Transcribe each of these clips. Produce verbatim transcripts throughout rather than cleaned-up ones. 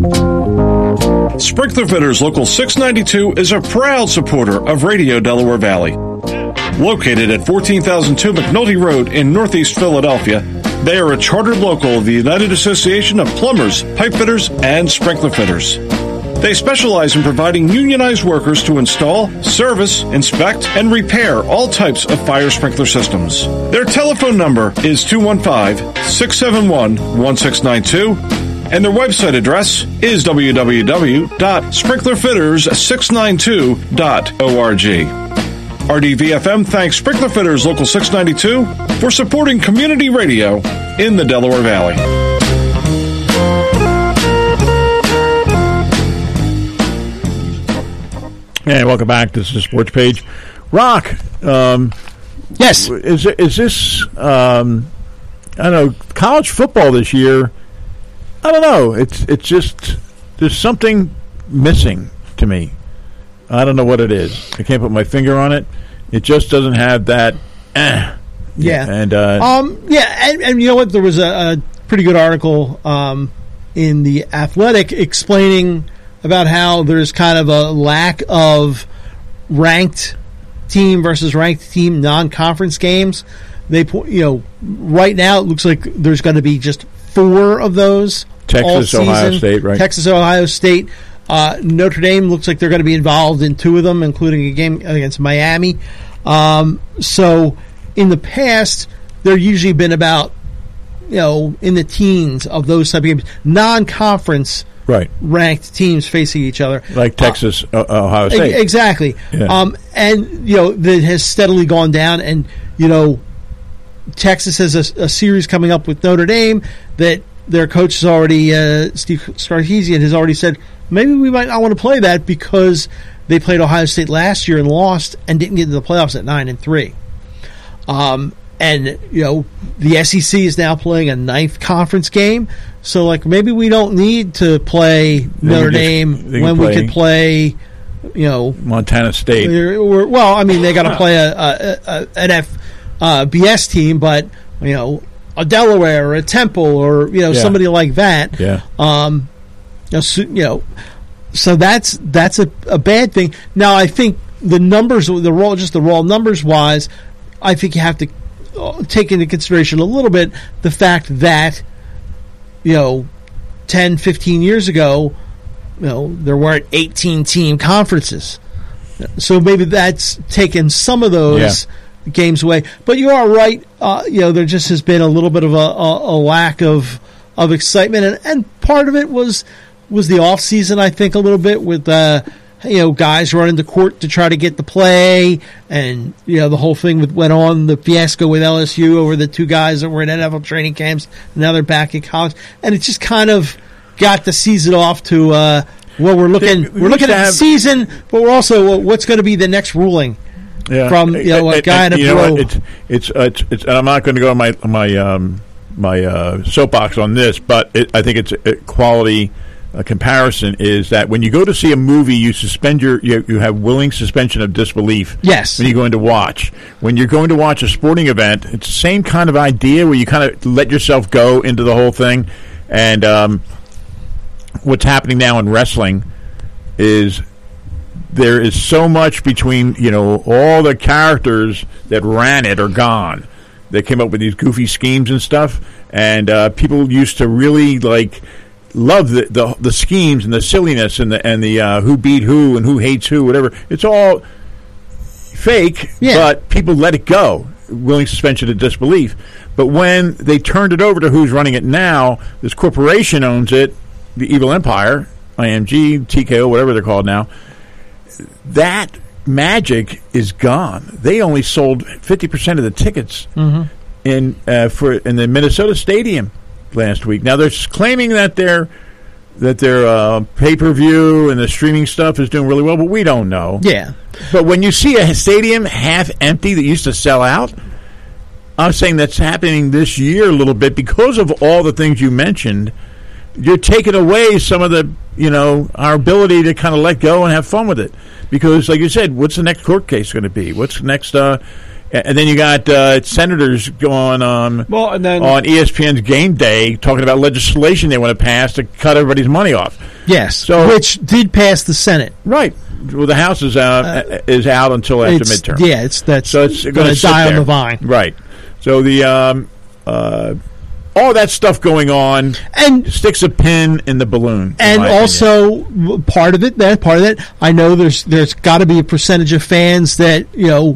Sprinkler Fitters Local six ninety-two is a proud supporter of Radio Delaware Valley. Located at fourteen thousand two McNulty Road in Northeast Philadelphia, they are a chartered local of the United Association of Plumbers, Pipe Fitters, and Sprinkler Fitters. They specialize in providing unionized workers to install, service, inspect, and repair all types of fire sprinkler systems. Their telephone number is two one five, six seven one, one six nine two, and their website address is w w w dot sprinkler fitters six nine two dot org. R D V F M thanks Sprinkler Fitters Local six ninety-two for supporting community radio in the Delaware Valley. And welcome back. This is the Sports Page. Rock, um, yes, is is this? Um, I don't know. College football this year. I don't know. It's it's just there's something missing to me. I don't know what it is. I can't put my finger on it. It just doesn't have that. Eh. Yeah, and uh, um, yeah, and, and you know what? There was a, a pretty good article um, in the Athletic explaining about how there's kind of a lack of ranked team versus ranked team non-conference games. They, you know, right now it looks like there's going to be just four of those. Texas, Ohio State, right? Texas, Ohio State. Uh, Notre Dame looks like they're going to be involved in two of them, including a game against Miami. Um, so in the past, there usually been about, you know, in the teens of those type of games, non-conference right. ranked teams facing each other. Like Texas, uh, Ohio State. Exactly. Yeah. Um, and, you know, that has steadily gone down. And, you know, Texas has a, a series coming up with Notre Dame that their coach has already, uh, Steve Sarkisian has already said, maybe we might not want to play that because they played Ohio State last year and lost and didn't get into the playoffs at nine and three. Um, and, you know, the S E C is now playing a ninth conference game. So, like, maybe we don't need to play they Notre just, Dame when play we could play, you know, Montana State. Or, or, well, I mean, they got to play a, a, a an F uh, B S team, but, you know, a Delaware or a Temple or, you know, yeah. somebody like that. Yeah. Um, you know, so, you know, so that's that's a, a bad thing. Now, I think the numbers, the raw, just the raw numbers wise, I think you have to take into consideration a little bit the fact that, you know, ten, fifteen years ago, you know, there weren't eighteen team conferences. So maybe that's taken some of those yeah. games away. But you are right. Uh, you know, there just has been a little bit of a, a, a lack of of excitement, and, and part of it was was the off season. I think a little bit with uh, you know, guys running to court to try to get the play, and you know the whole thing that went on, the fiasco with L S U over the two guys that were in N F L training camps. Now they're back in college, and it just kind of got the season off to uh, well, we're looking we we're looking at the season, but we're also what's going to be the next ruling. Yeah. From you know a it, guy it, in a you pro. Know, it's, it's, uh, it's it's and I'm not going to go on my my um, my uh, soapbox on this, but it, I think it's a quality uh, comparison is that when you go to see a movie, you suspend your you, you have willing suspension of disbelief. Yes. When you're going to watch, when you're going to watch a sporting event, it's the same kind of idea where you kind of let yourself go into the whole thing, and um, what's happening now in wrestling is. There is so much between, you know, all the characters that ran it are gone. They came up with these goofy schemes and stuff, and uh, people used to really, like, love the, the the schemes and the silliness and the and the uh, who beat who and who hates who, whatever. It's all fake, yeah. but people let it go, willing suspension of disbelief. But when they turned it over to who's running it now, this corporation owns it, the Evil Empire, I M G, T K O, whatever they're called now, that magic is gone. They only sold fifty percent of the tickets mm-hmm. in uh, for in the Minnesota Stadium last week. Now they're claiming that their that their uh, pay per view and the streaming stuff is doing really well, but we don't know. Yeah, but when you see a stadium half empty that used to sell out, I'm saying that's happening this year a little bit because of all the things you mentioned. You're taking away some of the, you know, our ability to kind of let go and have fun with it. Because, like you said, what's the next court case going to be? What's the next, uh, And then you got uh, senators going um, well, and then on E S P N's Game Day talking about legislation they want to pass to cut everybody's money off. Yes, so, which did pass the Senate. Right. Well, the House is out, uh, is out until after midterm. Yeah, it's that's so it's going to die there. on the vine. Right. So the um, uh, all that stuff going on and sticks a pin in the balloon. And also opinion. part of it, that part of it, I know there's there's got to be a percentage of fans that you know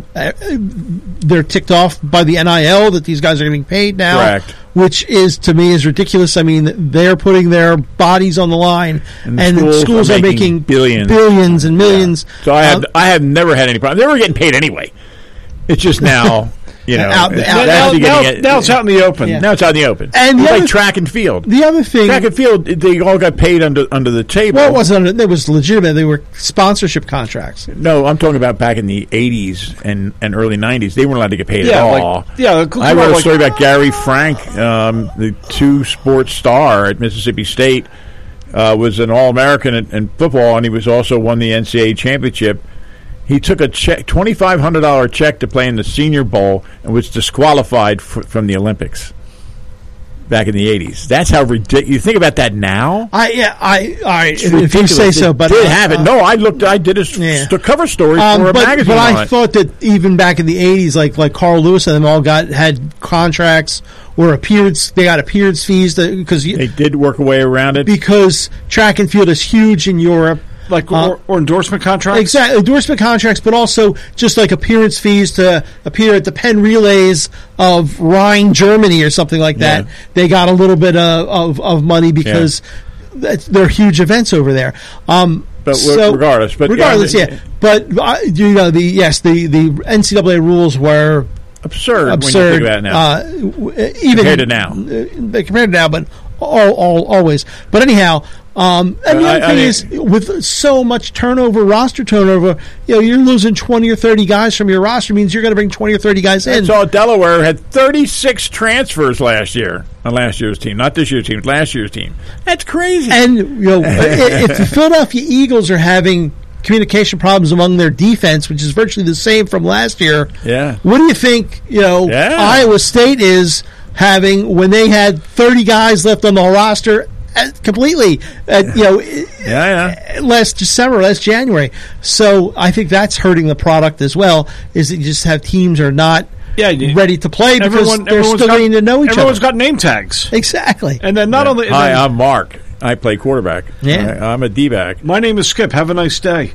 they're ticked off by the N I L that these guys are getting paid now. Correct. Which is, to me, is ridiculous. I mean, they're putting their bodies on the line, and, and schools, schools are, are making, making billions, billions and millions. Yeah. So I have, um, I have never had any problem. They were getting paid anyway. It's just now, you know, out, it's, out, now, now, it, now it's out in the open. Yeah. Now it's out in the open. And it's the like other, track and field. The other thing, track and field, they all got paid under under the table. Well, it wasn't. It was legitimate. They were sponsorship contracts. No, I'm talking about back in the eighties and, and early nineties. They weren't allowed to get paid yeah, at all. Like, yeah, I wrote like, a story about Gary Frank, um, the two-sport star at Mississippi State, uh, was an All-American in, in football, and he was also won the N C double A championship. He took a check, twenty-five hundred dollars check to play in the Senior Bowl and was disqualified f- from the Olympics back in the eighties. That's how ridiculous. You think about that now? I yeah, I all right. It's If ridiculous. you say so, but it did uh, have it. uh, No, I looked. I did a yeah. st- cover story um, for a but, magazine. But on I it. thought that even back in the eighties, like like Carl Lewis and them all got had contracts or appearance. They got appearance fees because they did work a way around it because track and field is huge in Europe. Like uh, or, or endorsement contracts, exactly endorsement contracts, but also just like appearance fees to appear at the Penn Relays of Rhine, Germany, or something like that. Yeah. They got a little bit of of, of money because yeah. that's, they're huge events over there. Um, but so, regardless, but regardless, yeah, yeah. But uh, you know, the yes, the, the N C double A rules were absurd. Absurd. When you think about it now, uh, even compared to now, uh, compared to now, but all, all always. But anyhow. Um, and the other I, thing I, is, with so much turnover, roster turnover, you know, you're losing twenty or thirty guys from your roster. Means you're going to bring twenty or thirty guys in. I saw Delaware had thirty-six transfers last year on last year's team, not this year's team, last year's team. That's crazy. And you know, if the Philadelphia Eagles are having communication problems among their defense, which is virtually the same from last year, yeah. What do you think? You know, yeah. Iowa State is having when they had thirty guys left on the roster. Completely, uh, you know, yeah, yeah. last December, last January. So I think that's hurting the product as well. Is that you just have teams are not yeah, ready to play because everyone, they're still got, getting to know each everyone's other. Everyone's got name tags, exactly. And then not yeah. only hi, then, I'm Mark. I play quarterback. Yeah, I, I'm a D-back. My name is Skip. Have a nice day.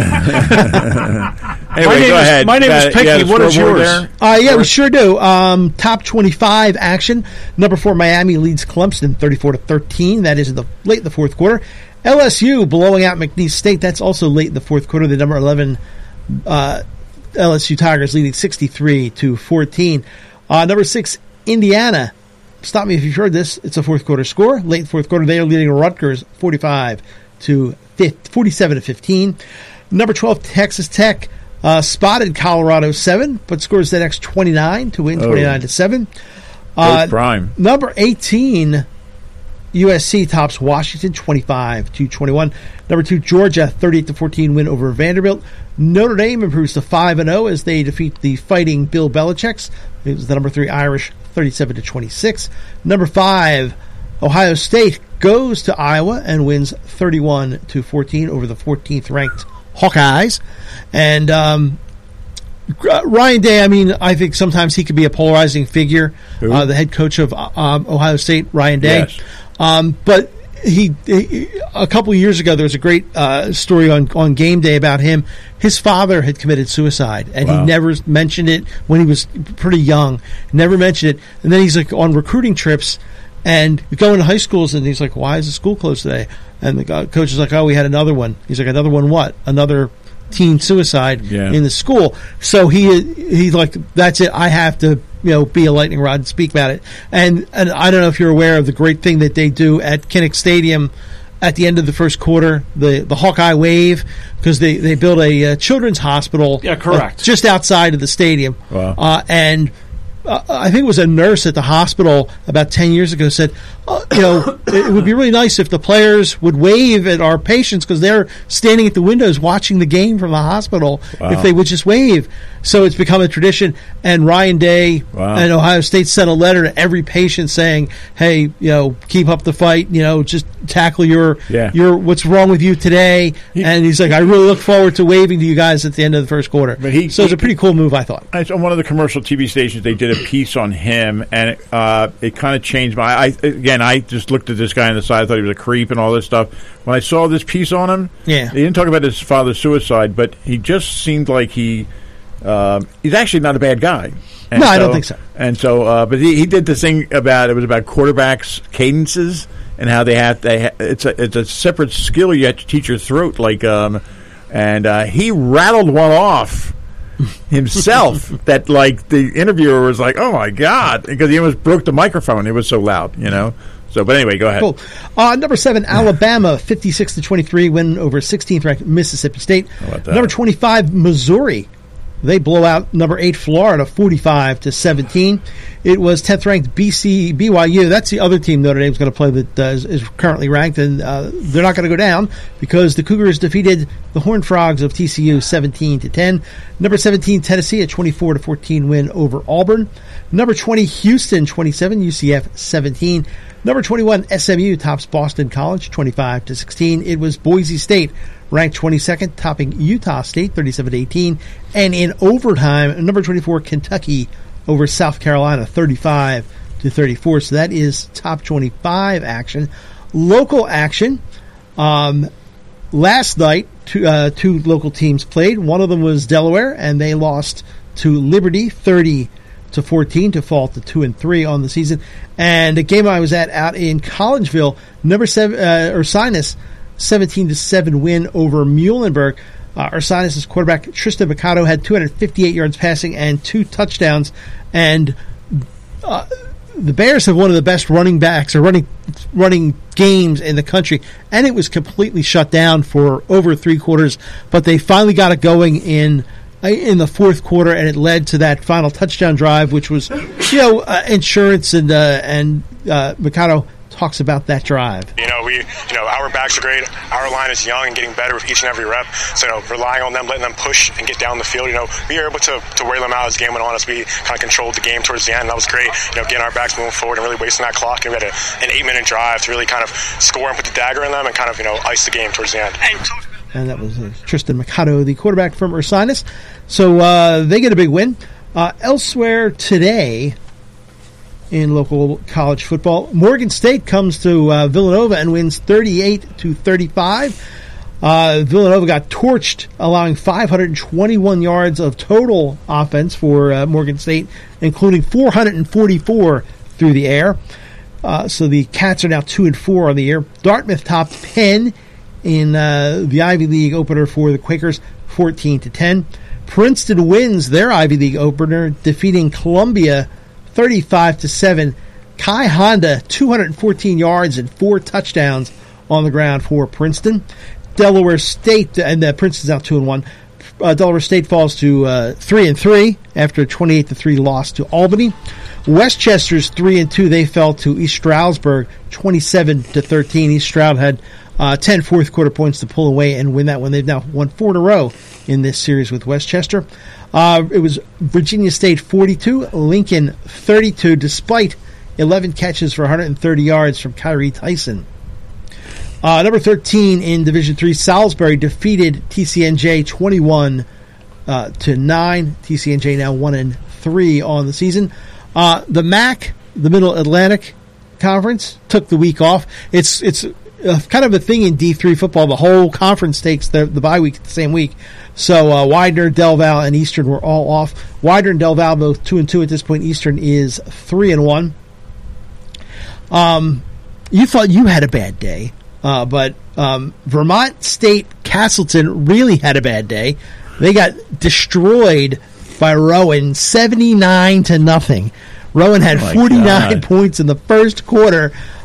Anyway, my name go is, ahead. My name uh, is Picky. Yeah, what is yours? Uh, yeah, we sure do. Um, top twenty-five action. Number four, Miami leads Clemson thirty-four to thirteen. That is in the late in the fourth quarter. L S U blowing out McNeese State. That's also late in the fourth quarter. The number eleven uh, L S U Tigers leading sixty-three to fourteen. Uh, number six, Indiana. Stop me if you've heard this. It's a fourth quarter score. Late in the fourth quarter, they are leading Rutgers forty-five to forty-seven to fifteen. Number twelve, Texas Tech uh, spotted Colorado seven, but scores the next twenty-nine to win twenty-nine to seven. Uh, prime. Number eighteen, U S C tops Washington twenty-five to twenty-one. Number two, Georgia thirty-eight to fourteen win over Vanderbilt. Notre Dame improves to five and oh as they defeat the Fighting Bill Belichick's. It was the number three Irish thirty-seven to twenty-six. Number five, Ohio State goes to Iowa and wins thirty-one to fourteen over the fourteenth ranked Hawkeyes. And um, Ryan Day, I mean, I think sometimes he could be a polarizing figure. Uh, the head coach of um, Ohio State, Ryan Day. Yes. Um, but he, he a couple of years ago, there was a great uh, story on, on Game Day about him. His father had committed suicide, and wow. he never mentioned it when he was pretty young. Never mentioned it. And then he's like on recruiting trips and going to high schools, and he's like, "Why is the school closed today?" And the coach is like, "Oh, we had another one." He's like, "Another one? What? Another teen suicide yeah. in the school?" So he he's like, "That's it. I have to." You know, be a lightning rod and speak about it. And and I don't know if you're aware of the great thing that they do at Kinnick Stadium at the end of the first quarter, the, the Hawkeye Wave, because they, they built a uh, children's hospital yeah, correct. Uh, just outside of the stadium. Wow. Uh, and uh, I think it was a nurse at the hospital about ten years ago said, uh, you know, it would be really nice if the players would wave at our patients because they're standing at the windows watching the game from the hospital. Wow. If they would just wave. So it's become a tradition. And Ryan Day wow. and Ohio State sent a letter to every patient saying, hey, you know, keep up the fight, you know, just tackle your, yeah. your what's wrong with you today. He, and he's like, I really look forward to waving to you guys at the end of the first quarter. But he, so it's a pretty cool move, I thought. On one of the commercial T V stations, they did a piece on him, and it, uh, it kind of changed my. I again, I just looked at this guy on the side. I thought he was a creep and all this stuff. When I saw this piece on him, yeah, he didn't talk about his father's suicide, but he just seemed like he. Um, he's actually not a bad guy. And no, so, I don't think so. And so, uh, but he, he did the thing about it was about quarterbacks' cadences and how they have they. Ha- it's a it's a separate skill you have to teach your throat, like um, and uh, he rattled one off. himself that like the interviewer was like, oh my god, because he almost broke the microphone, it was so loud, you know. So but anyway, go ahead. Cool. Uh, number seven, Alabama, fifty-six to twenty-three win over sixteenth ranked Mississippi State. Number twenty-five, Missouri, they blow out number eight Florida forty-five to seventeen. It was tenth ranked B C B Y U. That's the other team Notre Dame's going to play that uh, is, is currently ranked, and uh, they're not going to go down because the Cougars defeated the Horned Frogs of T C U seventeen to ten. Number seventeen Tennessee, a twenty-four to fourteen win over Auburn. Number twenty Houston twenty-seven, U C F seventeen. Number twenty-one S M U tops Boston College twenty-five to sixteen. It was Boise State ranked twenty-second, topping Utah State thirty-seven to eighteen. And in overtime, number twenty-four Kentucky over South Carolina thirty-five to thirty-four. So that is top twenty-five action. Local action. Um, last night, two, uh, two local teams played. One of them was Delaware, and they lost to Liberty thirty to fourteen to fall to two and three on the season. And the game I was at out in Collegeville, number seven, uh, Ursinus, seventeen to seven win over Muhlenberg. Uh, Ursinus' quarterback Tristan Mikado had two hundred fifty-eight yards passing and two touchdowns. And uh, the Bears have one of the best running backs or running running games in the country, and it was completely shut down for over three quarters. But they finally got it going in in the fourth quarter, and it led to that final touchdown drive, which was, you know, uh, insurance. And uh, and uh, Mikado talks about that drive. You know, we, you know, our backs are great. Our line is young and getting better with each and every rep. So, you know, relying on them, letting them push and get down the field. You know, we were able to, to wear them out as the game went on as we kind of controlled the game towards the end. That was great. You know, getting our backs moving forward and really wasting that clock. And we had a, an eight-minute drive to really kind of score and put the dagger in them and kind of, you know, ice the game towards the end. And that was uh, Tristan Mikado, the quarterback from Ursinus. So uh, they get a big win. Uh, elsewhere today in local college football, Morgan State comes to uh, Villanova and wins thirty-eight to thirty-five. Uh, Villanova got torched, allowing five hundred twenty-one yards of total offense for uh, Morgan State, including four hundred forty-four through the air. Uh, so the Cats are now two and four on the year. Dartmouth topped Penn in uh, the Ivy League opener for the Quakers, fourteen to ten. Princeton wins their Ivy League opener, defeating Columbia thirty-five to seven. Kai Honda, two hundred fourteen yards and four touchdowns on the ground for Princeton. Delaware State, and uh, Princeton's now two and one. Uh, Delaware State falls to uh, three and three after a twenty-eight to three loss to Albany. Westchester's three and two. They fell to East Stroudsburg, twenty-seven to thirteen. East Stroud had uh, ten fourth quarter points to pull away and win that one. They've now won four in a row in this series with Westchester. Uh, it was Virginia State forty-two, Lincoln thirty-two, despite eleven catches for one hundred thirty yards from Kyrie Tyson. Uh, number thirteen in Division three, Salisbury defeated T C N J twenty-one uh, to nine. T C N J now one and three on the season. Uh, the M A C, the Middle Atlantic Conference, took the week off. It's it's uh, kind of a thing in D three football. The whole conference takes the, the bye week the same week. So uh, Widener, Del Val, and Eastern were all off. Widener and Del Val both two and two at this point. Eastern is three and one. Um, you thought you had a bad day. Uh, but um, Vermont State Castleton really had a bad day. They got destroyed by Rowan, seventy-nine to nothing. Rowan had oh forty-nine God. points in the first quarter.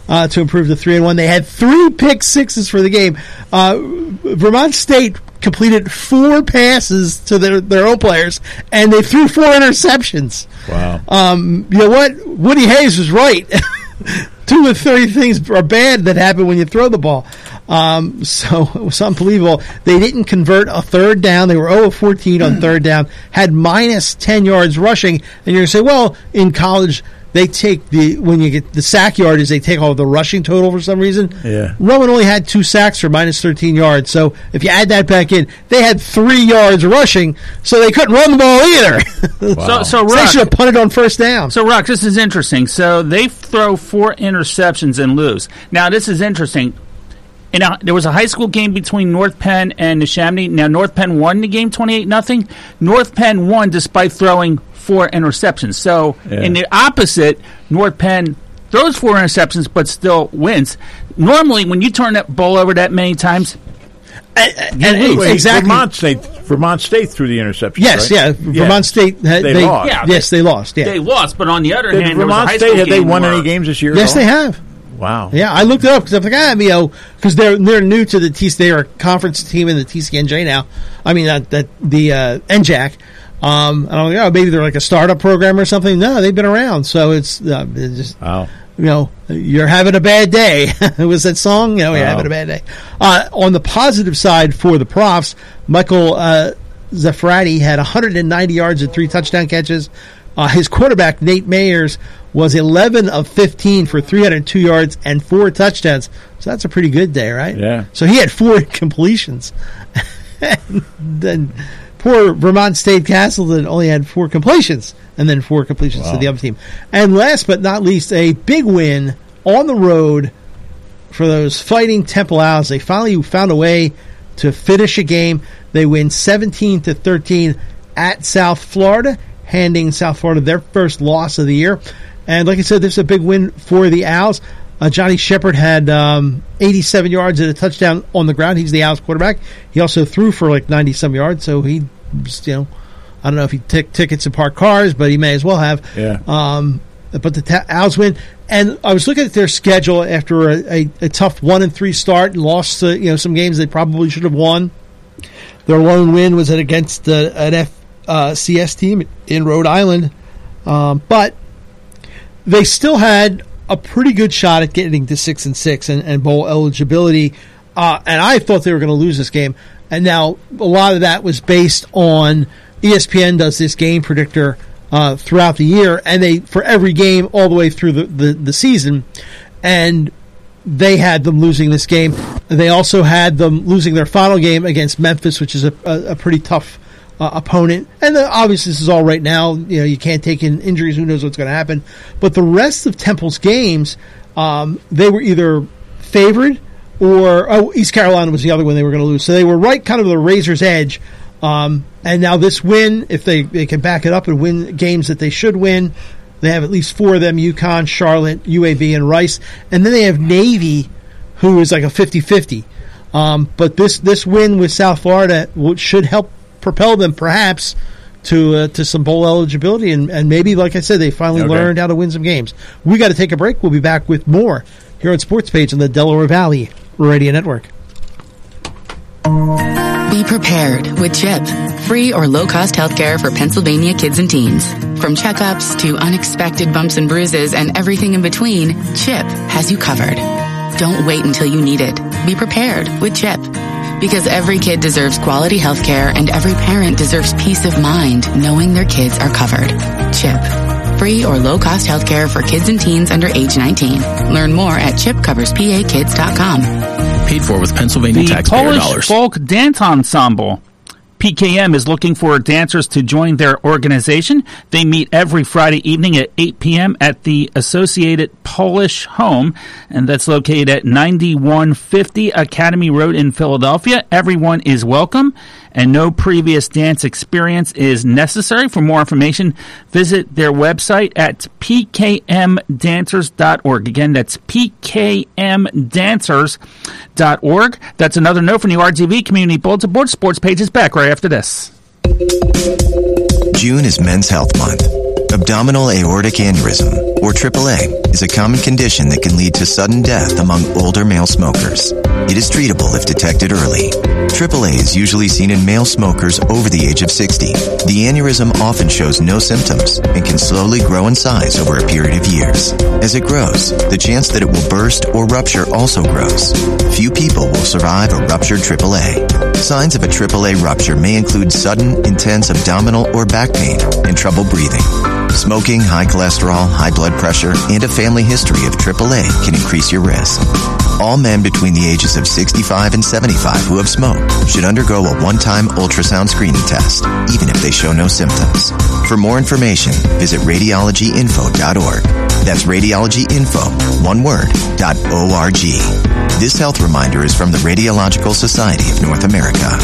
uh, to improve to three and one. They had three pick sixes for the game. Uh, Vermont State completed four passes to their, their own players, and they threw four interceptions. Wow. Um, you know what? Woody Hayes was right. Two or three things are bad that happen when you throw the ball. Um, so it was unbelievable. They didn't convert a third down. They were zero of fourteen on third down, had minus ten yards rushing. And you're going to say, well, in college, they take the, when you get the sack yardage, they take all the rushing total for some reason. Yeah. Rowan only had two sacks for minus thirteen yards. So if you add that back in, they had three yards rushing, so they couldn't run the ball either. Wow. So, so, So Rock, they should have punted on first down. so Rock, this is interesting. So they throw four interceptions and lose. Now, this is interesting. And uh, there was a high school game between North Penn and Neshaminy. Now, North Penn won the game twenty-eight nothing. North Penn won despite throwing four interceptions. So, Yeah. in the opposite, North Penn throws four interceptions but still wins. Normally, when you turn that ball over that many times, And, Wait, exactly. Vermont State, Vermont State threw the interception. Yes, right? yeah. Vermont State. Had, They they lost. Yeah, yes, they lost. Yeah. they lost. But on the other Did hand, there was a Vermont high State, school have they game won where- any games this year? yes, at they all? have. Wow. Yeah, I looked it up because I'm like, ah, you know, because they're they're new to the T. They're a conference team in the T C N J now. I mean, that that the uh, N J A C. Um, and I'm like, oh, maybe they're like a startup program or something. No, they've been around. So it's, uh, it's just, Wow. you know, you're having a bad day. It was that song? You know, you're Wow. having a bad day. Uh, on the positive side for the Profs, Michael uh, Zafrati had one hundred ninety yards and three touchdown catches. Uh, his quarterback, Nate Mayers, was eleven of fifteen for three hundred two yards and four touchdowns. So that's a pretty good day, right? Yeah. So he had four completions. And then poor Vermont State Castleton only had four completions, and then four completions Wow. to the other team. And last but not least, a big win on the road for those Fighting Temple Owls. They finally found a way to finish a game. They win seventeen to thirteen at South Florida, handing South Florida their first loss of the year. And like I said, this is a big win for the Owls. Uh, Johnny Shepard had um, eighty-seven yards and a touchdown on the ground. He's the Owls quarterback. He also threw for like ninety-some yards, so he, you know, I don't know if he took tickets and parked cars, but he may as well have. Yeah. Um, but the ta- Owls win. And I was looking at their schedule after a, a, a tough one and three start and lost to, you know, some games they probably should have won. Their lone win was against uh, an F uh, C S team in Rhode Island, um, but they still had a pretty good shot at getting to six and six and, and bowl eligibility. Uh, and I thought they were going to lose this game. And now a lot of that was based on E S P N does this game predictor uh, throughout the year, and they for every game all the way through the, the, the season, and they had them losing this game. They also had them losing their final game against Memphis, which is a, a, a pretty tough uh, opponent. And uh, obviously this is all right now. You know, you can't take in injuries. Who knows what's going to happen? But the rest of Temple's games, um, they were either favored or oh, East Carolina was the other one they were going to lose. So they were right kind of the razor's edge. Um, and now this win, if they, they can back it up and win games that they should win, they have at least four of them, UConn, Charlotte, U A B, and Rice. And then they have Navy, who is like a fifty-fifty. Um, but this, this win with South Florida should help propel them perhaps to uh, to some bowl eligibility. And, and maybe, like I said, they finally Okay. learned how to win some games. We got to take a break. We'll be back with more here on Sports Page on the Delaware Valley Radio Network. Be prepared with CHIP, free or low-cost healthcare for Pennsylvania kids and teens. From checkups to unexpected bumps and bruises and everything in between, CHIP has you covered. Don't wait until you need it. Be prepared with CHIP. Because every kid deserves quality healthcare and every parent deserves peace of mind knowing their kids are covered. CHIP, free or low-cost healthcare for kids and teens under age nineteen. Learn more at chip covers p a kids dot com. Paid for with Pennsylvania The taxpayer Polish dollars. Folk Dance Ensemble, P K M, is looking for dancers to join their organization. They meet every Friday evening at eight p.m. at the Associated Polish Home, and that's located at ninety-one fifty Academy Road in Philadelphia. Everyone is welcome, and no previous dance experience is necessary. For more information, visit their website at p k m dancers dot org. Again, that's p k m dancers dot org. That's another note from the R G V Community Bulletin Board. Sports Page is back right after this. June is Men's Health Month. Abdominal aortic aneurysm, or triple A, is a common condition that can lead to sudden death among older male smokers. It is treatable if detected early. triple A is usually seen in male smokers over the age of sixty. The aneurysm often shows no symptoms and can slowly grow in size over a period of years. As it grows, the chance that it will burst or rupture also grows. Few people will survive a ruptured triple A. Signs of a triple A rupture may include sudden, intense abdominal or back pain and trouble breathing. Smoking, high cholesterol, high blood pressure, and a family history of triple A can increase your risk. All men between the ages of sixty-five and seventy-five who have smoked should undergo a one-time ultrasound screening test, even if they show no symptoms. For more information, visit radiology info dot org. That's radiologyinfo, one word, dot O R G. This health reminder is from the Radiological Society of North America.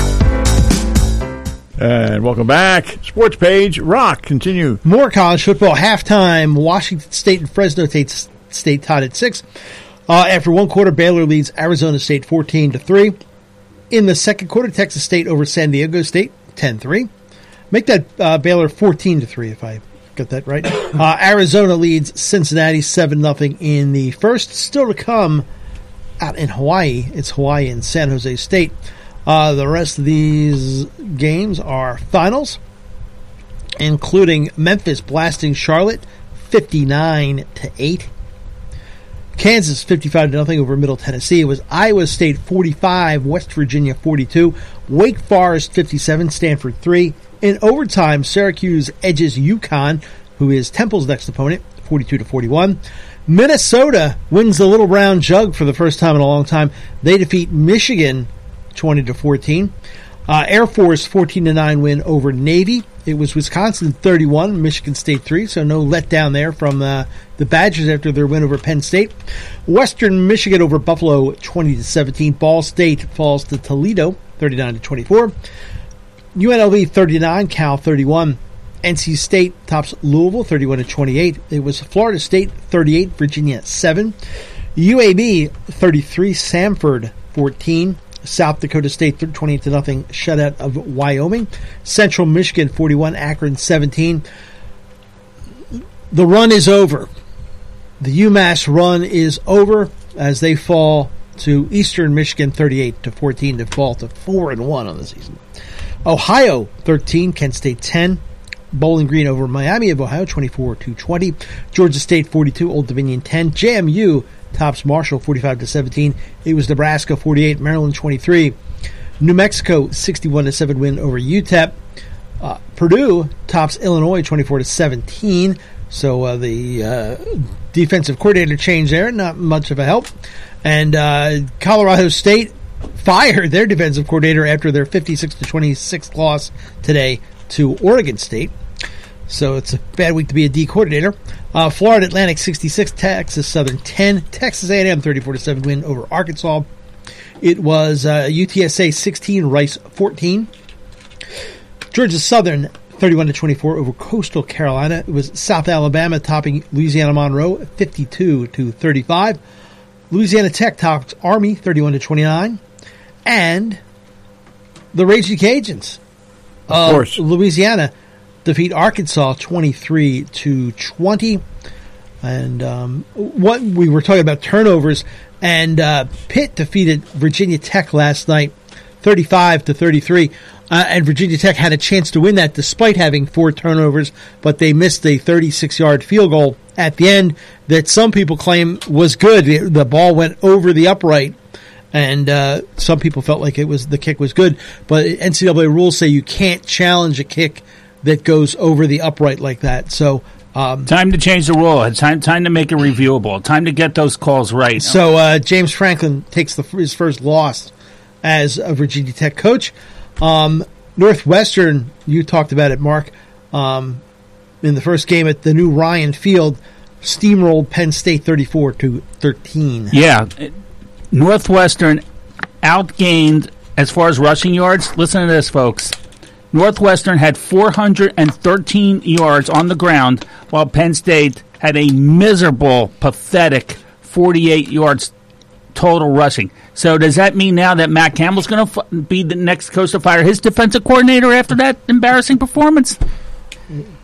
And welcome back. Sports page, Rock, continue. More college football. Halftime, Washington State and Fresno State, State tied at six. Uh, after one quarter, Baylor leads Arizona State fourteen to three. In the second quarter, Texas State over San Diego State ten three. Make that uh, Baylor fourteen to three if I got that right. Uh, Arizona leads Cincinnati seven nothing in the first. Still to come out in Hawaii. It's Hawaii and San Jose State. Uh, the rest of these games are finals, including Memphis blasting Charlotte fifty-nine to eight. Kansas fifty-five to nothing over Middle Tennessee. It was Iowa State forty-five, West Virginia forty-two, Wake Forest fifty-seven, Stanford three. In overtime, Syracuse edges UConn, who is Temple's next opponent, forty-two to forty-one. Minnesota wins the Little Brown Jug for the first time in a long time. They defeat Michigan twenty to fourteen. Uh, Air Force fourteen to nine win over Navy. It was Wisconsin thirty-one, Michigan State three, so no letdown there from uh, the Badgers after their win over Penn State. Western Michigan over Buffalo twenty to seventeen. Ball State falls to Toledo thirty-nine to twenty-four. U N L V thirty-nine, Cal thirty-one. N C State tops Louisville thirty-one to twenty-eight. It was Florida State thirty-eight, Virginia seven. U A B thirty-three, Samford fourteen. South Dakota State twenty-eight to nothing shutout of Wyoming. Central Michigan forty-one, Akron seventeen. The run is over. The UMass run is over as they fall to Eastern Michigan thirty-eight to fourteen to fall to four and one on the season. Ohio thirteen, Kent State ten. Bowling Green over Miami of Ohio twenty-four to twenty. Georgia State forty-two, Old Dominion ten. J M U tops Marshall forty-five to seventeen. It was Nebraska forty-eight, Maryland twenty-three. New Mexico sixty-one to seven win over U T E P. Uh, Purdue tops Illinois twenty-four to seventeen. So uh, the uh, defensive coordinator change there, not much of a help. And uh, Colorado State fired their defensive coordinator after their fifty-six to twenty-six loss today to Oregon State. So it's a bad week to be a D coordinator. Uh, Florida Atlantic sixty-six, Texas Southern ten, Texas A and M thirty-four to seven win over Arkansas. It was uh, U T S A sixteen, Rice fourteen. Georgia Southern thirty-one to twenty-four over Coastal Carolina. It was South Alabama topping Louisiana Monroe fifty-two to thirty-five. Louisiana Tech topped Army thirty-one to twenty-nine. And the Raging Cajuns of course. Louisiana defeat Arkansas twenty-three to twenty. And um, what we were talking about turnovers, and uh, Pitt defeated Virginia Tech last night thirty-five to thirty-three. Uh, and Virginia Tech had a chance to win that despite having four turnovers, but they missed a thirty-six-yard field goal at the end that some people claim was good. The ball went over the upright, and uh, some people felt like it was the kick was good. But N C double A rules say you can't challenge a kick that goes over the upright like that. So um, time to change the rule. It's time time to make it reviewable. Time to get those calls right. So uh, James Franklin takes the, his first loss as a Virginia Tech coach. Um, Northwestern, you talked about it, Mark, um, in the first game at the new Ryan Field, steamrolled Penn State thirty-four to thirteen. Yeah, Northwestern outgained as far as rushing yards. Listen to this, folks. Northwestern had four hundred thirteen yards on the ground, while Penn State had a miserable, pathetic forty-eight yards total rushing. So does that mean now that Matt Campbell's going to f- be the next coach to fire his defensive coordinator after that embarrassing performance?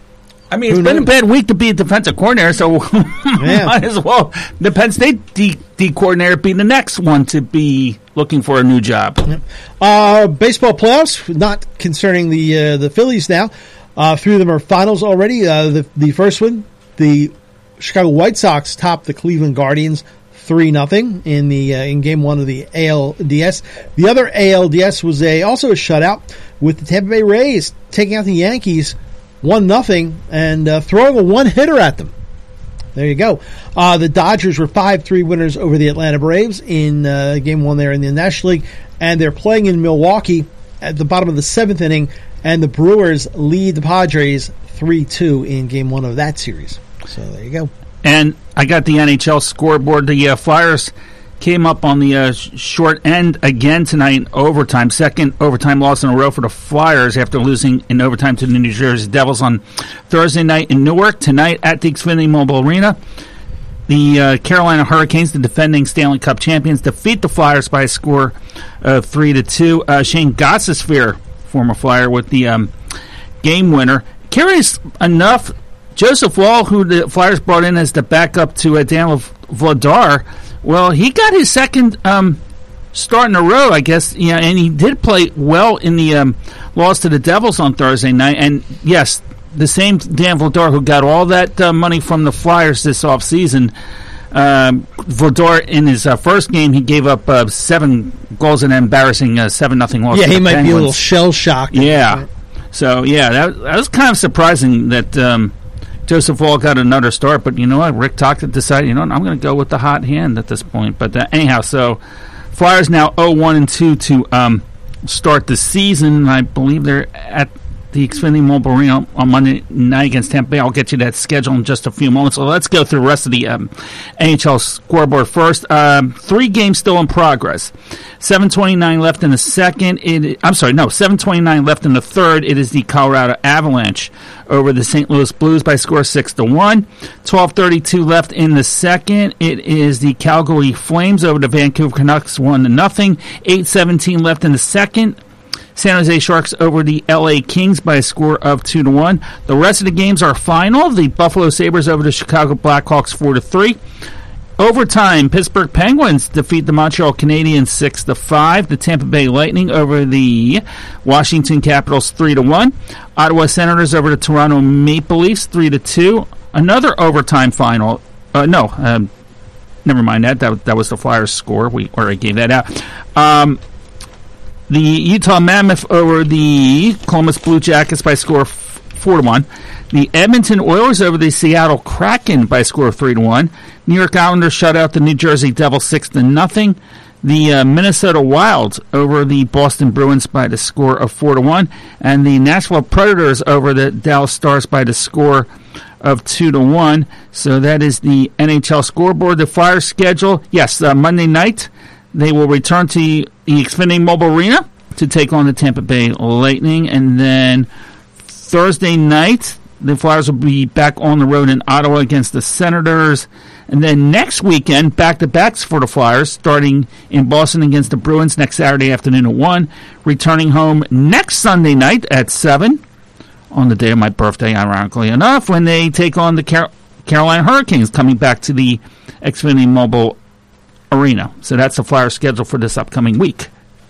I mean, it's Who been knows? a bad week to be a defensive coordinator, so Yeah. might as well the Penn State D, D coordinator be the next one to be looking for a new job. Uh, baseball playoffs, not concerning the uh, the Phillies now. Uh, three of them are finals already. Uh, the the first one, the Chicago White Sox topped the Cleveland Guardians three nothing in the uh, in game one of the A L D S. The other A L D S was a also a shutout with the Tampa Bay Rays taking out the Yankees one nothing and uh, throwing a one hitter at them. There you go. Uh, the Dodgers were five three winners over the Atlanta Braves in uh, game one there in the National League, and they're playing in Milwaukee at the bottom of the seventh inning, and the Brewers lead the Padres three two in game one of that series. So there you go. And I got the N H L scoreboard. The uh, Flyers came up on the uh, sh- short end again tonight in overtime. Second overtime loss in a row for the Flyers after losing in overtime to the New Jersey Devils on Thursday night in Newark. Tonight at the Xfinity Mobile Arena, the uh, Carolina Hurricanes, the defending Stanley Cup champions, defeat the Flyers by a score of three to two. Uh, Shane Gostisbehere, former Flyer, with the um, game winner. Curious enough, Joseph Wall, who the Flyers brought in as the backup to uh, Daniel Vladar, well, he got his second um, start in a row, I guess, yeah, and he did play well in the um, loss to the Devils on Thursday night. And, yes, the same Dan Vladar who got all that uh, money from the Flyers this offseason. Um, Vladar, in his uh, first game, he gave up uh, seven goals in an embarrassing uh, seven nothing loss Yeah, to he the might Penguins. be a little shell-shocked. Yeah. So, yeah, that, that was kind of surprising that um, Joseph Wall got another start. But you know what? Rick Tocchet decided, you know what, I'm going to go with the hot hand at this point. But uh, anyhow, so Flyers now oh one and two to um, start the season. I believe they're at the Xfinity Mobile Arena on Monday night against Tampa Bay. I'll get you that schedule in just a few moments. So let's go through the rest of the um, N H L scoreboard first. Um, three games still in progress. seven twenty-nine left in the second. It, I'm sorry, no, seven twenty-nine left in the third. It is the Colorado Avalanche over the Saint Louis Blues by a score of six to one. twelve thirty-two left in the second. It is the Calgary Flames over the Vancouver Canucks one to nothing. eight seventeen left in the second. San Jose Sharks over the L A Kings by a score of two to one. The rest of the games are final. The Buffalo Sabres over the Chicago Blackhawks four to three. Overtime, Pittsburgh Penguins defeat the Montreal Canadiens six to five. The Tampa Bay Lightning over the Washington Capitals three to one. Ottawa Senators over the Toronto Maple Leafs three to two. Another overtime final. Uh, no, um, never mind that. that. That was the Flyers score. We already gave that out. Um, the Utah Mammoth over the Columbus Blue Jackets by a score of four to one. The Edmonton Oilers over the Seattle Kraken by a score of three to one. New York Islanders shut out the New Jersey Devils six to nothing. The uh, Minnesota Wild over the Boston Bruins by the score of four to one, and the Nashville Predators over the Dallas Stars by the score of two to one. So that is the N H L scoreboard. The Flyers schedule, yes, uh, Monday night they will return to the Xfinity Mobile Arena to take on the Tampa Bay Lightning, and then Thursday night the Flyers will be back on the road in Ottawa against the Senators. And then next weekend, back-to-backs for the Flyers, starting in Boston against the Bruins next Saturday afternoon at one, returning home next Sunday night at seven, on the day of my birthday, ironically enough, when they take on the Car- Carolina Hurricanes, coming back to the Xfinity Mobile Arena. So that's the Flyers schedule for this upcoming week.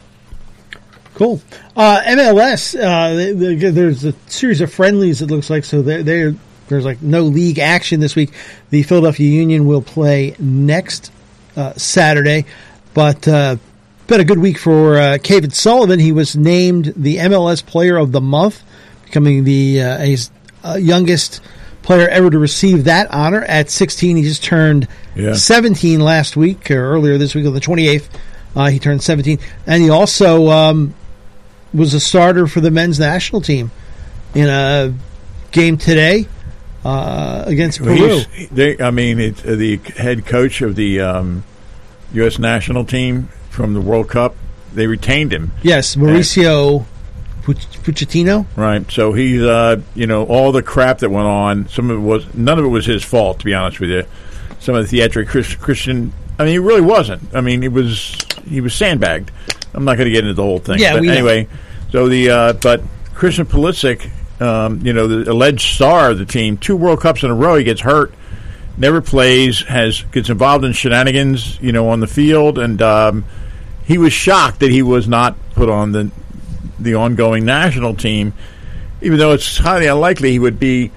Cool. Uh, M L S, uh, they, they, there's a series of friendlies, it looks like, so they're, they're, there's like no league action this week. The Philadelphia Union will play next uh, Saturday, but uh, been a good week for uh, Kevin Sullivan. He was named the M L S Player of the Month, becoming the uh, his, uh, youngest player ever to receive that honor at sixteen. He just turned yeah. seventeen last week, or earlier this week on the twenty-eighth. Uh, he turned seventeen. And he also um, was a starter for the men's national team in a game today uh, against Peru. They, I mean, it's uh, the head coach of the um, U S national team from the World Cup. They retained him. Yes, Mauricio Pochettino. Right. So he's, uh, you know, all the crap that went on. Some of it was none of it was his fault, to be honest with you. Some of the theatric Christian. I mean, it really wasn't. I mean, it was he was sandbagged. I'm not going to get into the whole thing. Yeah, but we anyway. know. So the uh, but Christian Pulisic um, you know, the alleged star of the team, two World Cups in a row. He gets hurt, never plays, has gets involved in shenanigans, you know, on the field, and um, he was shocked that he was not put on the the ongoing national team, even though it's highly unlikely he would be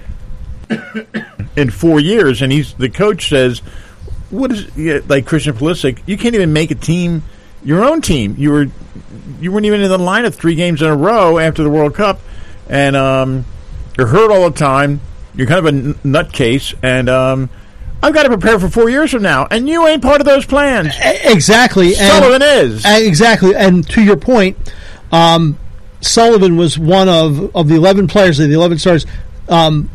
in four years. And he's the coach says, "What is yeah, like Christian Pulisic? You can't even make a team, your own team. You were you weren't even in the lineup three games in a row after the World Cup, and um, you're hurt all the time. You're kind of a n- nutcase, and um, I've got to prepare for four years from now, and you ain't part of those plans." Exactly, Sullivan and, is exactly, and to your point, um, Sullivan was one of of the eleven players of the eleven stars. Um,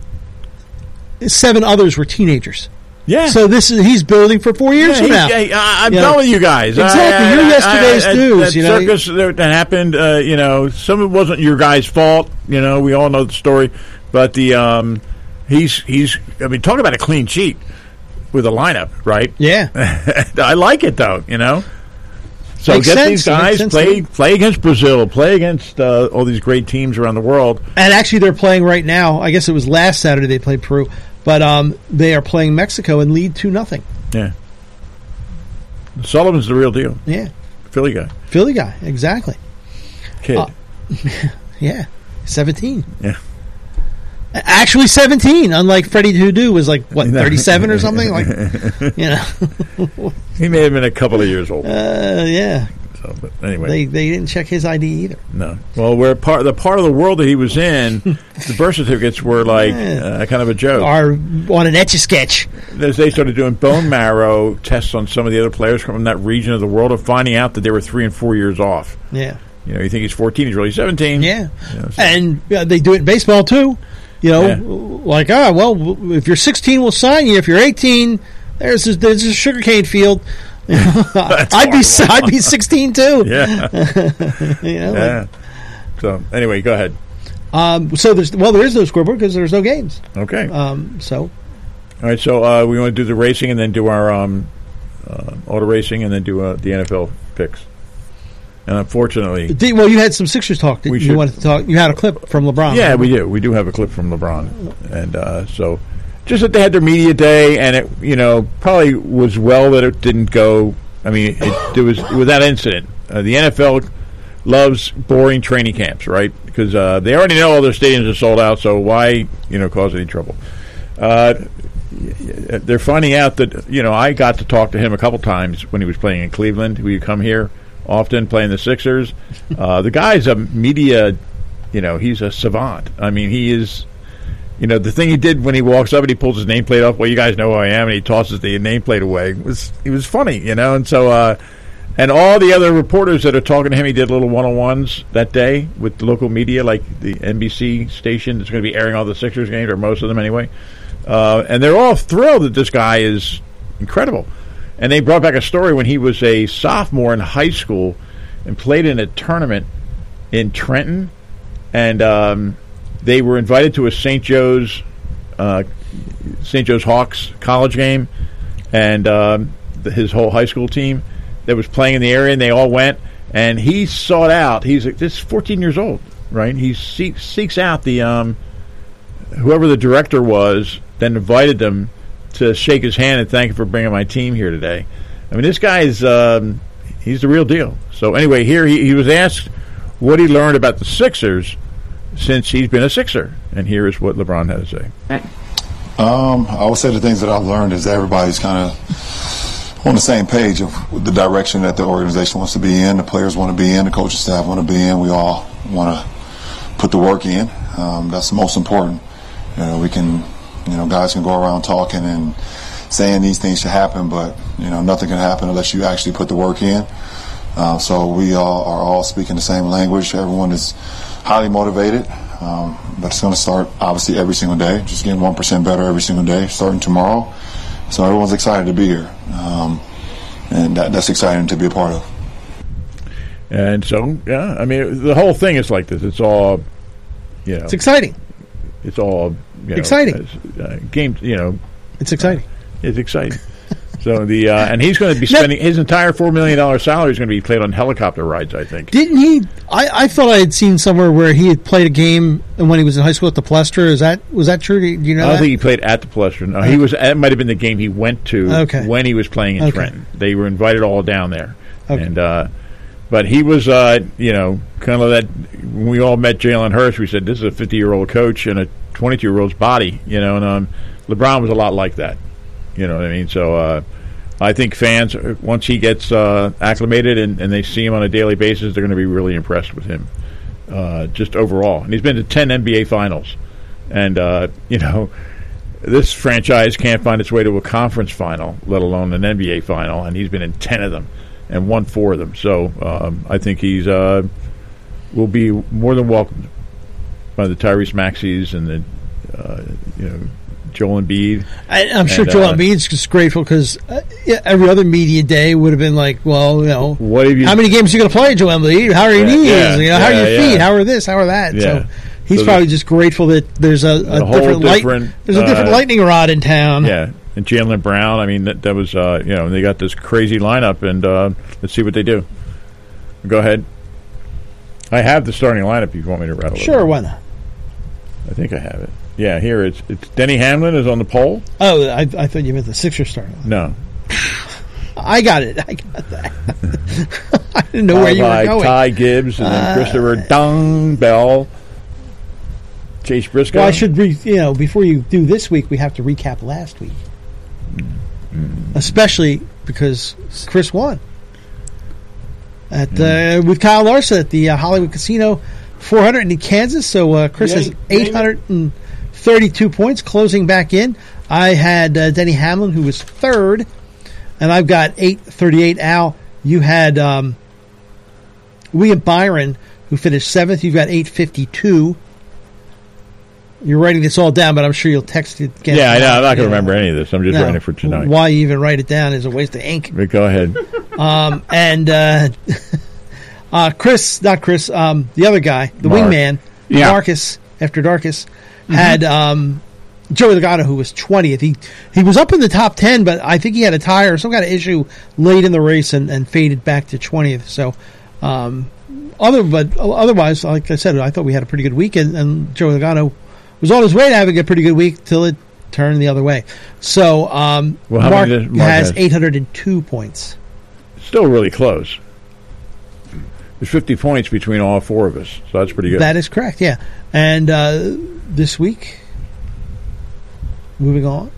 seven others were teenagers. Yeah. So this is he's building for four years yeah, from he, now. Yeah, I, I'm you done know, with you guys. Exactly. I, I, You're I, yesterday's I, I, news. That you know, circus that, that happened. Uh, you know, some of it wasn't your guys' fault. You know, we all know the story. But the um, he's he's. I mean, talk about a clean sheet with a lineup, right? Yeah. I like it though. You know. So Makes get sense. these guys sense, play play against Brazil, play against uh, all these great teams around the world. And actually, they're playing right now. I guess it was last Saturday they played Peru, but um, they are playing Mexico and lead two nothing. Yeah. Sullivan's the real deal. Yeah. Philly guy. Philly guy, exactly. Kid. Uh, yeah. seventeen. Yeah. Actually seventeen, unlike Freddie Hoodoo was like, what, thirty-seven or something? Like, you know. He may have been a couple of years old. Uh, yeah. So, but anyway. They they didn't check his I D either. No. Well, we're part the part of the world that he was in, the birth certificates were like uh, kind of a joke. Or on an Etch-a-Sketch. As they started doing bone marrow tests on some of the other players from that region of the world and finding out that they were three and four years off. Yeah. You know, you think he's fourteen, he's really seventeen. Yeah. You know, so. And uh, they do it in baseball, too. You know, Yeah. like, ah, well, if you're sixteen, we'll sign you. If you're eighteen, there's a, there's a sugarcane field. I'd be I'd be sixteen too. Yeah. you know. Yeah. Like, So anyway, go ahead. um. So there's well, there is no scoreboard because there's no games. Okay. Um. So All right. So uh, we want to do the racing and then do our um, uh, auto racing and then do uh, the N F L picks. And unfortunately, Did- well, you had some Sixers talk. That We you should- wanted to talk. You had a clip from LeBron. yeah, we do. We do have a clip from LeBron, and uh, so just that they had their media day, and it you know probably was well that it didn't go. I mean, it, there was with that incident. Uh, the N F L loves boring training camps, right? Because uh, they already know all their stadiums are sold out, so why you know cause any trouble? Uh, they're finding out that you know I got to talk to him a couple times when he was playing in Cleveland. We would come here often playing the Sixers. Uh, the guy's a media, you know, he's a savant. I mean, he is, you know, the thing he did when he walks up and he pulls his nameplate off, well, you guys know who I am, and he tosses the nameplate away. It was, it was funny, you know, and so, uh, and all the other reporters that are talking to him, he did little one-on-ones that day with the local media, like the N B C station that's going to be airing all the Sixers games, or most of them anyway. Uh, and they're all thrilled that this guy is incredible. And they brought back a story when he was a sophomore in high school and played in a tournament in Trenton. And um, they were invited to a Saint Joe's uh, Saint Joe's Hawks college game. And um, the, his whole high school team that was playing in the area, and they all went. And he sought out, he's like, this is fourteen years old, right? He seeks, seeks out the um, whoever the director was, then invited them to shake his hand and thank him for bringing my team here today. I mean, this guy is, um, he's the real deal. So anyway, here he, he was asked what he learned about the Sixers since he's been a Sixer. And here is what LeBron had to say. Um, I would say the things that I've learned is that everybody's kind of on the same page of the direction that the organization wants to be in, the players want to be in, the coaching staff want to be in. We all want to put the work in. Um, that's the most important. You know, we can... You know, guys can go around talking and saying these things should happen, but, you know, nothing can happen unless you actually put the work in. Uh, so we all are all speaking the same language. Everyone is highly motivated, um, but it's going to start, obviously, every single day, just getting one percent better every single day, starting tomorrow. So everyone's excited to be here, um, and that, that's exciting to be a part of. And so, yeah, I mean, the whole thing is like this. It's all, you know. It's exciting. It's all you know, exciting. Uh, game, you know. It's exciting. It's exciting. So the uh, and he's going to be spending his entire four million dollar salary is going to be played on helicopter rides. I think. Didn't he? I, I thought I had seen somewhere where he had played a game when he was in high school at the Plester. Is that was that true? Do you know? I don't that? think he played at the Plester. No, he was. It might have been the game he went to okay. when he was playing in okay. Trenton. They were invited all down there, okay. and uh, but he was, uh, you know, kind of that. When we all met Jalen Hurst, we said this is a fifty year old coach and a twenty two year old's body. You know, and um, LeBron was a lot like that. You know what I mean? So. Uh, I think fans, once he gets uh, acclimated and, and they see him on a daily basis, they're going to be really impressed with him, uh, just overall. And he's been to ten N B A finals. And, uh, you know, this franchise can't find its way to a conference final, let alone an N B A final, and he's been in ten of them and won four of them. So um, I think he's uh, will be more than welcomed by the Tyrese Maxeys and the, uh, you know, Joel Embiid. I, I'm sure and, Joel uh, Embiid's just grateful because uh, yeah, every other media day would have been like, well, you know, what have you, how many games are you going to play, Joel Embiid? How are your yeah, knees? Yeah, you know, yeah, how are your yeah. feet? How are this? How are that? Yeah. So he's so probably just grateful that there's a, a, a different, light, different there's a different uh, lightning rod in town. Yeah, and Jaylen Brown. I mean, that, that was uh, you know they got this crazy lineup, and uh, let's see what they do. Go ahead. I have the starting lineup. If you want me to rattle it. Sure, why not? I think I have it. Yeah, here it's it's Denny Hamlin is on the pole. Oh, I, I thought you meant the Sixers starting line. No, I got it. I got that. I didn't know where you were by going. Ty Gibbs and then Uh, Christopher Dung Bell, Chase Briscoe. Well, I should, re, you know, before you do this week, we have to recap last week, Mm. especially because Chris won at uh, with Kyle Larson at the uh, Hollywood Casino, four hundred in Kansas. So uh, Chris Yeah, has yeah, eight hundred thirty-two points, closing back in. I had uh, Denny Hamlin, who was third, and I've got eight thirty-eight. Al, you had um, William Byron, who finished seventh. You've got eight fifty-two. You're writing this all down, but I'm sure you'll text it again. Yeah, I know. I'm not going to remember any of this. I'm just No. writing it for tonight. Why you even write it down is a waste of ink. But go ahead. Um, and uh, uh, Chris, not Chris, um, the other guy, the Mark. wingman, Yeah. Marcus, after Darkus, had um, Joey Logano, who was twentieth. He he was up in the top ten, but I think he had a tire or some kind of issue late in the race and, and faded back to twentieth. So, um, other but otherwise, like I said, I thought we had a pretty good week, and, and Joey Logano was on his way to having a pretty good week till it turned the other way. So, um, Well, how Mark, many did Mark has have? eight hundred two points. Still really close. There's fifty points between all four of us, so that's pretty good. That is correct, yeah. And uh, this week, moving on.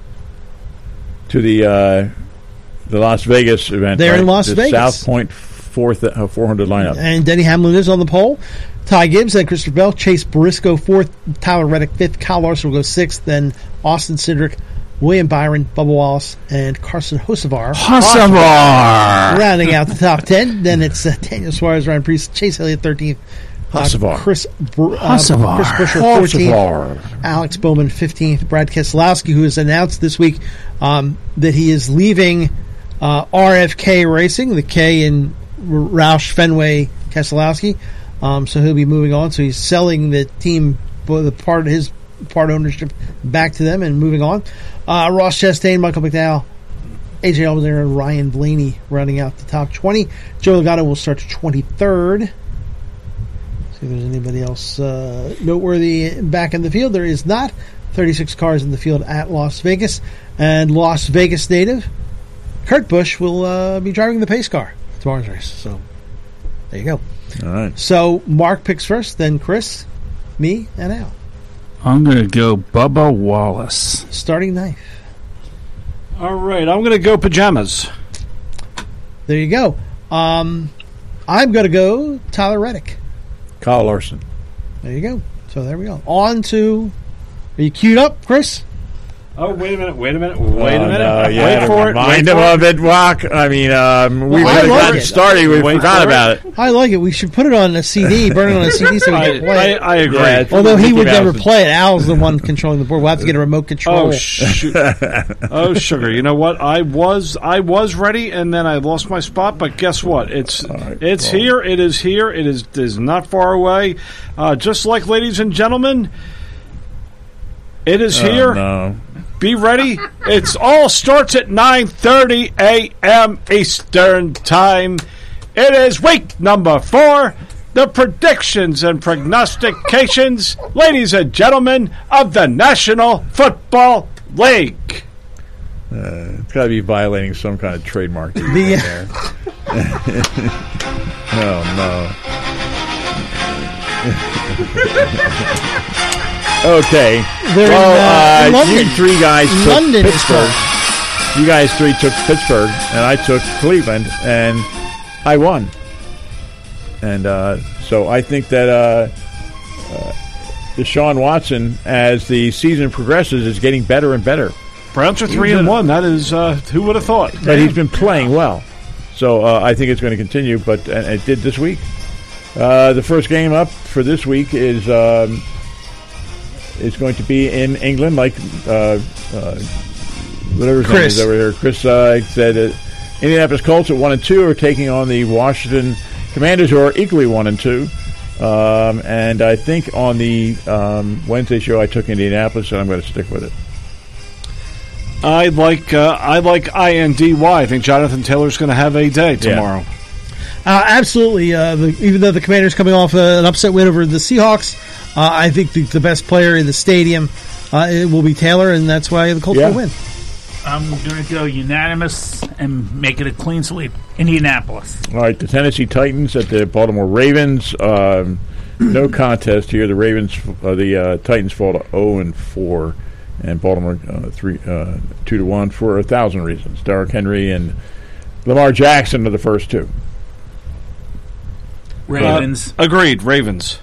to the uh, the Las Vegas event. They're in right? Las the Vegas. South Point fourth, uh, four hundred lineup. And Denny Hamlin is on the pole. Ty Gibbs, then Christopher Bell, Chase Briscoe fourth, Tyler Reddick fifth, Kyle Larson will go sixth, then Austin Cindric, William Byron, Bubba Wallace, and Carson Hocevar. Hocevar! Rounding out the top ten. Then it's uh, Daniel Suarez, Ryan Priest, Chase Elliott thirteenth, uh, Hocevar. Chris, Br- uh, Hocevar. Chris Busher fourteenth, Hocevar. Alex Bowman fifteenth, Brad Keselowski, who has announced this week um, that he is leaving uh, R F K Racing, the K in R- Roush Fenway Keselowski. Um, so he'll be moving on. So he's selling the team, the part of his part ownership back to them and moving on. Uh, Ross Chastain, Michael McDowell, A J Allmendinger, and Ryan Blaney rounding out the top twenty. Joe Logano will start twenty-third. See if there's anybody else uh, noteworthy back in the field. There is not. thirty-six cars in the field at Las Vegas. And Las Vegas native Kurt Busch will uh, be driving the pace car at tomorrow's race. So there you go. All right. So Mark picks first, then Chris, me, and Al. I'm going to go Bubba Wallace. Starting knife. All right, I'm going to go pajamas. There you go. Um, I'm going to go Tyler Reddick. Kyle Larson. There you go. So there we go. On to. Are you queued up, Chris? Oh, wait a minute, wait a minute, wait Oh, a minute. no, you wait had to for it. Remind wait him for of it, Walk. I mean, um, we Well, I would have like gotten it. started. We Wait forgot for about it. I like it. We should put it on a C D, burn it on a C D so we I, can play I, it. I agree. Yeah, it's- Although he Mickey would Mouse never is- play it. Al's the one controlling the board. We'll have to get a remote control. Oh shoot! Oh sugar! You know what? I was I was ready, and then I lost my spot. But guess what? It's right, it's well. here. It is here. It is it is not far away. Uh, just like ladies and gentlemen, it is Oh, here. no. be ready. It's all starts at nine thirty a.m. Eastern Time. It is week number four. The predictions and prognostications, ladies and gentlemen, of the National Football League. Uh, it's got to be violating some kind of trademark. The, there. Oh, no. Okay. They're well, in, uh, uh, in you three guys took London Pittsburgh. You guys three took Pittsburgh, and I took Cleveland, and I won. And uh, so I think that uh, uh, Deshaun Watson, as the season progresses, is getting better and better. Browns are three and one. That is, uh, who would have thought? But he's been playing well. So uh, I think it's going to continue, but and it did this week. Uh, the first game up for this week is um, is going to be in England, like uh, uh, whatever his name is over here. Chris uh, said uh, Indianapolis Colts at one and two are taking on the Washington Commanders, who are equally one and two. Um, and I think on the um, Wednesday show I took Indianapolis, and I'm going to stick with it. I like uh, I like I N D Y. I think Jonathan Taylor's going to have a day tomorrow. Yeah. Uh, absolutely. Uh, the, even though the Commanders coming off uh, an upset win over the Seahawks, uh, I think the, the best player in the stadium uh, it will be Taylor, and that's why the Colts yeah. will win. I'm going to go unanimous and make it a clean sweep. Indianapolis. All right, the Tennessee Titans at the Baltimore Ravens. Um, no contest here. The Ravens, uh, the uh, Titans fall to zero and four, and Baltimore uh, three, uh, two to one for a thousand reasons. Derrick Henry and Lamar Jackson are the first two. Ravens. Uh, agreed. Ravens.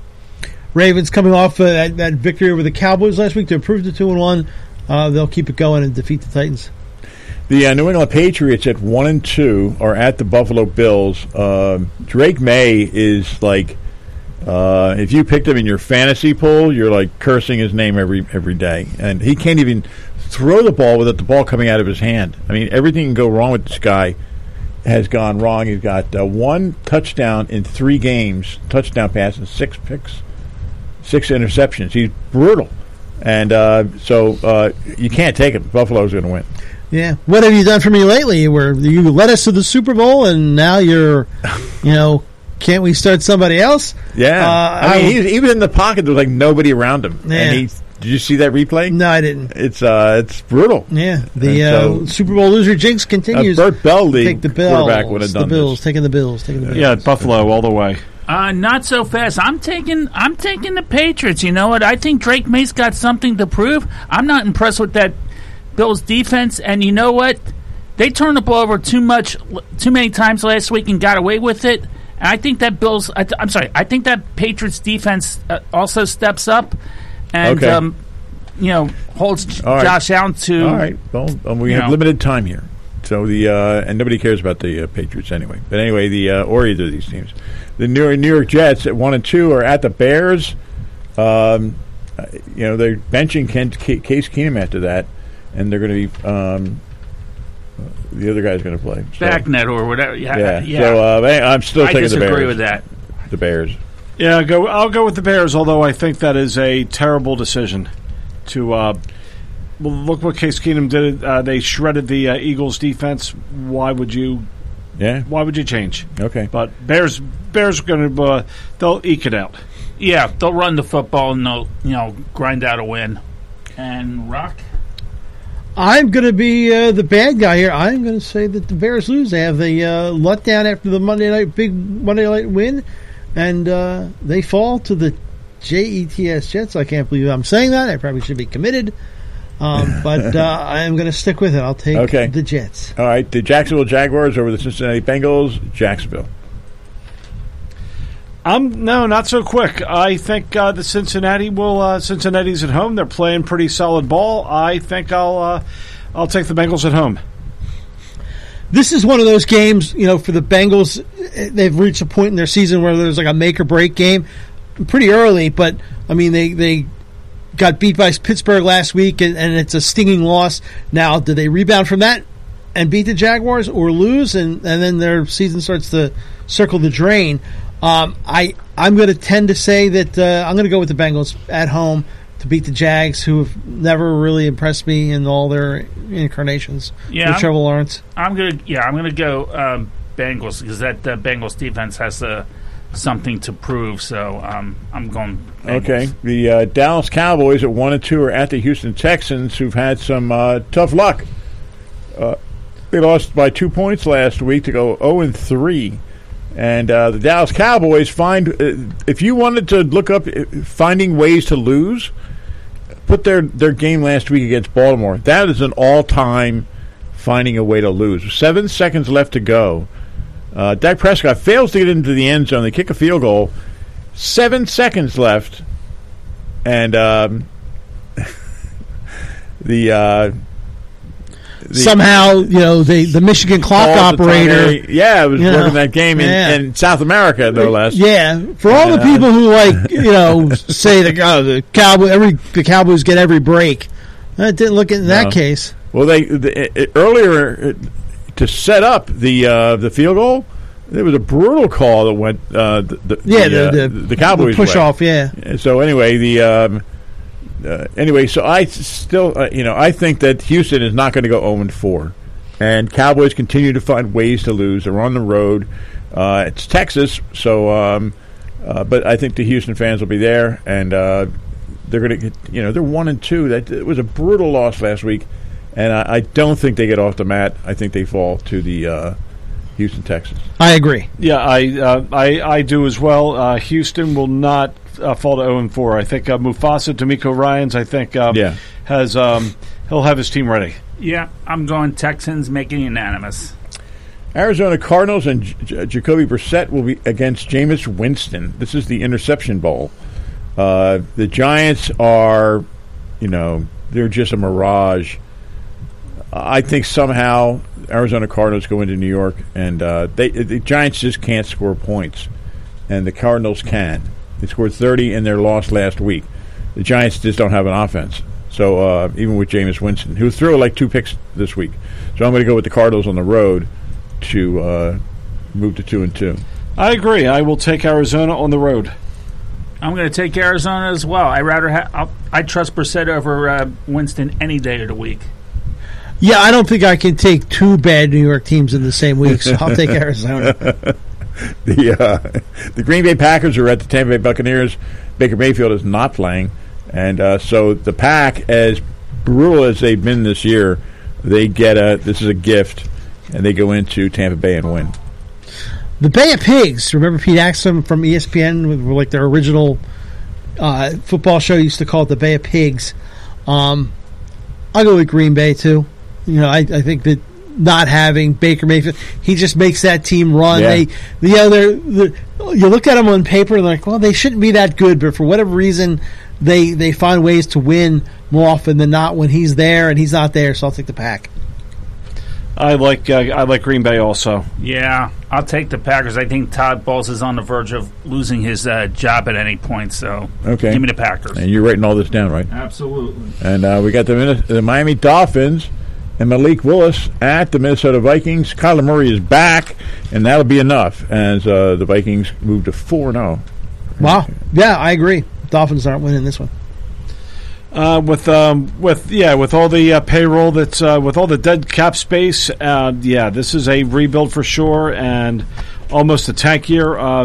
Ravens coming off uh, that, that victory over the Cowboys last week to improve to two and one. Uh, they'll keep it going and defeat the Titans. The uh, New England Patriots at one and two are at the Buffalo Bills. Uh, Drake May is like, uh, if you picked him in your fantasy pool, you're like cursing his name every every day, and he can't even throw the ball without the ball coming out of his hand. I mean, everything can go wrong with this guy has gone wrong. He's got uh, one touchdown in three games, touchdown pass, and six picks, six interceptions. He's brutal. And uh, so uh, you can't take it. Buffalo's going to win. Yeah. What have you done for me lately? Where you led us to the Super Bowl, and now you're, you know, can't we start somebody else? Yeah. Uh, I mean, I, he, even in the pocket, there was like nobody around him. Yeah. And he, did you see that replay? No, I didn't. It's uh, it's brutal. Yeah. The so, uh, Super Bowl loser jinx continues. Uh, Burt Bell, the take the Bills, quarterback, would have done the Bills, this. taking the Bills, taking the Bills. Yeah, Buffalo all the way. Uh, not so fast. I'm taking I'm taking the Patriots. You know what? I think Drake May's got something to prove. I'm not impressed with that Bills defense. And you know what? They turned the ball over too much, too many times last week and got away with it. And I think that Bills. I th- I'm sorry. I think that Patriots defense uh, also steps up and okay. um, you know holds all right. Josh Allen to. All right. Well, um, we have know. limited time here. So the uh, and nobody cares about the uh, Patriots anyway. But anyway, the uh, or either of these teams, the New York, New York Jets at one and two are at the Bears. Um, you know they're benching Kent, K- Case Keenum after that, and they're going to be um, the other guy's going to play so. Backnet or whatever. Yeah, yeah. yeah. So uh, I'm still I taking the Bears. disagree with that. The Bears. Yeah, go. I'll go with the Bears. Although I think that is a terrible decision to. Uh, Well, look what Case Keenum did. Uh, they shredded the uh, Eagles' defense. Why would you? Yeah. Why would you change? Okay. But Bears, Bears are going to. Uh, they'll eke it out. Yeah, they'll run the football and they'll you know grind out a win. And Rock. I'm going to be uh, the bad guy here. I'm going to say that the Bears lose. They have the uh, letdown after the Monday night big Monday night win, and uh, they fall to the J E T S Jets. I can't believe I'm saying that. I probably should be committed. Um, but uh, I am going to stick with it. I'll take okay. the Jets. All right, the Jacksonville Jaguars over the Cincinnati Bengals. Jacksonville. Um, no, not so quick. I think uh, the Cincinnati will. Uh, Cincinnati's at home. They're playing pretty solid ball. I think I'll. Uh, I'll take the Bengals at home. This is one of those games, you know, for the Bengals. They've reached a point in their season where there's like a make or break game, pretty early. But I mean, they they. got beat by Pittsburgh last week, and, and it's a stinging loss. Now, do they rebound from that and beat the Jaguars or lose, and, and then their season starts to circle the drain? Um, I, I'm going to tend to say that uh, I'm going to go with the Bengals at home, to beat the Jags, who have never really impressed me in all their incarnations. Yeah, with Trevor Lawrence. I'm gonna yeah I'm gonna go um, Bengals because that uh, Bengals defense has uh, something to prove. So um, I'm going Bengals. Okay, the uh, Dallas Cowboys at one and two are at the Houston Texans, who've had some uh, tough luck. Uh, they lost by two points last week to go zero and three. And uh, the Dallas Cowboys find uh, if you wanted to look up uh, finding ways to lose, put their, their game last week against Baltimore. That is an all-time finding a way to lose. Seven seconds left to go. Uh, Dak Prescott fails to get into the end zone. They kick a field goal. Seven seconds left, and um, the. Uh, The, Somehow, you know, the, the Michigan clock operator. The yeah, it was working know, that game in, yeah. in South America, no less. Yeah, for all the people who like, you know, say the oh, the Cowboy every the Cowboys get every break. That didn't look in that No. case. Well, they the, it, earlier uh, to set up the uh, the field goal, there was a brutal call that went uh, the, the Yeah, the, the, uh, the, the Cowboys the push way. off. Yeah. So anyway, the um, uh, anyway, so I still uh, you know I think that Houston is not going to go zero and four, and Cowboys continue to find ways to lose. They're on the road. Uh, it's Texas, so um, uh, but I think the Houston fans will be there, and uh, they're going to get you know they're one and two. That it was a brutal loss last week, and I, I don't think they get off the mat. I think they fall to the uh, Houston Texans. I agree. Yeah, I uh, I I do as well. Uh, Houston will not uh, fall to zero and four. I think uh, Mufasa D'Amico Ryans. I think um, Yeah. has um, he'll have his team ready. Yeah, I'm going Texans, making unanimous. Arizona Cardinals and J- Jacoby Brissett will be against Jameis Winston. This is the Interception Bowl. Uh, the Giants are, you know, they're just a mirage. I think somehow Arizona Cardinals go into New York, and uh, they the Giants just can't score points, and the Cardinals can. They scored thirty in their loss last week. The Giants just don't have an offense. So uh, even with Jameis Winston, who threw like two picks this week, so I'm going to go with the Cardinals on the road to uh, move to two and two. I agree. I will take Arizona on the road. I'm going to take Arizona as well. I rather ha- I trust Brissett over uh, Winston any day of the week. Yeah, I don't think I can take two bad New York teams in the same week, so I'll take Arizona. the uh, the Green Bay Packers are at the Tampa Bay Buccaneers. Baker Mayfield is not playing, and uh, so the Pack, as brutal as they've been this year, they get a this is a gift, and they go into Tampa Bay and win. The Bay of Pigs. Remember Pete Axum from E S P N with like their original uh, football show used to call it the Bay of Pigs. Um, I'll go with Green Bay too. You know, I, I think that not having Baker Mayfield, he just makes that team run. Yeah. They, you know, they're, they're, you look at them on paper and they're like, well, they shouldn't be that good, but for whatever reason, they they find ways to win more often than not when he's there and he's not there. So I'll take the Pack. I like uh, I like Green Bay also. Yeah, I'll take the Packers. I think Todd Bowles is on the verge of losing his uh, job at any point, so Okay, give me the Packers. And you're writing all this down, right? Absolutely. And uh, we got the, Min- the Miami Dolphins and Malik Willis at the Minnesota Vikings. Kyler Murray is back, and that'll be enough as uh, the Vikings move to four and zero. Wow. Yeah, I agree. Dolphins aren't winning this one. Uh, with um, with yeah, with all the uh, payroll that's uh, with all the dead cap space, uh, yeah, this is a rebuild for sure, and almost a tank year. Uh,